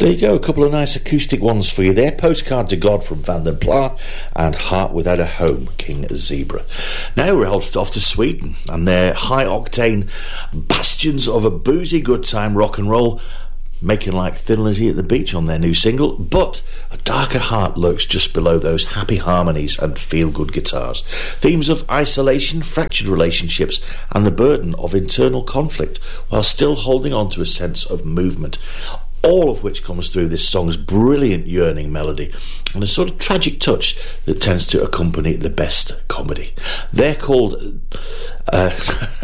There you go, a couple of nice acoustic ones for you there. Postcard to God from Van den Pla and Heart Without a Home, King Zebra. Now we're off to Sweden and their high-octane bastions of a boozy good time rock and roll, making like Thin Lizzy at the Beach on their new single, but a darker heart lurks just below those happy harmonies and feel-good guitars. Themes of isolation, fractured relationships and the burden of internal conflict, while still holding on to a sense of movement. All of which comes through this song's brilliant yearning melody and a sort of tragic touch that tends to accompany the best comedy. They're called